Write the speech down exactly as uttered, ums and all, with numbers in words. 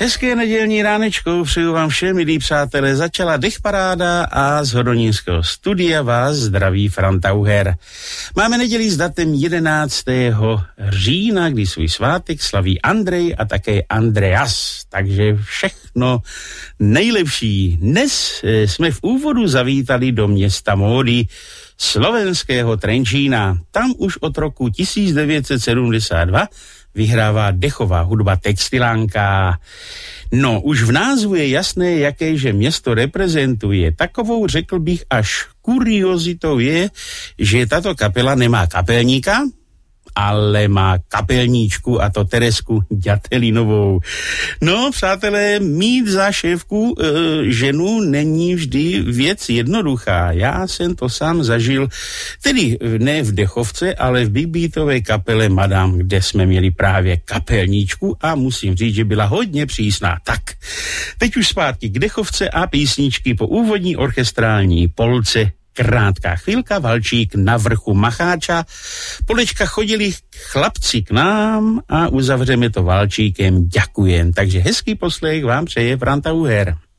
Hezké nedělní ránečko přeju vám všem, milí přátelé. Začala Dechparáda a z hodonínského studia vás zdraví Franta Uher. Máme neděli s datem jedenáctého října, kdy svůj svátek slaví Andrej a také Andreas. Takže všechno nejlepší. Dnes jsme v úvodu zavítali do města módy slovenského Trenčína. Tam už od roku tisíc devět set sedmdesát dva vyhrává dechová hudba Textilánka. No, už v názvu je jasné, jakéže město reprezentuje. Takovou, řekl bych, až kuriozitou je, že tato kapela nemá kapelníka, ale má kapelníčku, a to Teresku Ďatelinovou. No, přátelé, mít za šéfku e, ženu není vždy věc jednoduchá. Já jsem to sám zažil, tedy ne v Dechovce, ale v Big Beatové kapele Madame, kde jsme měli právě kapelníčku a musím říct, že byla hodně přísná. Tak, teď už zpátky k Dechovce a písničky po úvodní orchestrální polce. Krátká chvilka, valčík na vrchu Macháča. Polečka chodili chlapci k nám a uzavřeme to valčíkem. Ďakujem. Takže hezký poslech vám přeje Franta Uher.